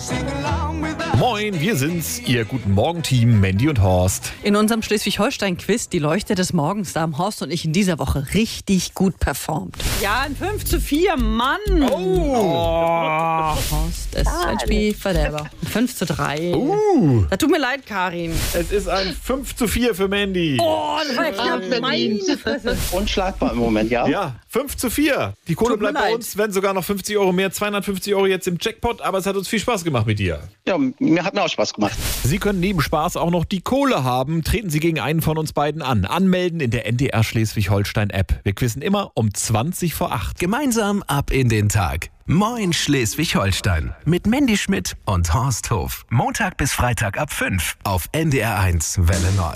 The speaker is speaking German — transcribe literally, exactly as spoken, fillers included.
Moin, wir sind's, Ihr Guten Morgen-Team, Mandy und Horst. In unserem Schleswig-Holstein-Quiz, die Leuchte des Morgens, da haben Horst und ich in dieser Woche richtig gut performt. Ja, ein fünf zu vier, Mann. Oh. Horst, es ist ein Spielverderber. fünf zu drei. Uh. Da tut mir leid, Karin. Es ist ein fünf zu vier für Mandy. Oh, das war ja knapp. Meine Fresse. Unschlagbar im Moment, ja? Ja, fünf zu vier. Die Kohle Tut mir bleibt bei leid. uns, wenn sogar noch fünfzig Euro mehr, zweihundertfünfzig Euro jetzt im Jackpot, aber es hat uns viel Spaß gemacht mit dir. Ja, mir hat mir auch Spaß gemacht. Sie können neben Spaß auch noch die Kohle haben. Treten Sie gegen einen von uns beiden an. Anmelden in der N D R Schleswig-Holstein-App. Wir quizzen immer um zwanzig vor acht. Gemeinsam ab in den Tag. Moin Schleswig-Holstein. Mit Mandy Schmidt und Horst Hof. Montag bis Freitag ab fünf auf N D R eins Welle Nord.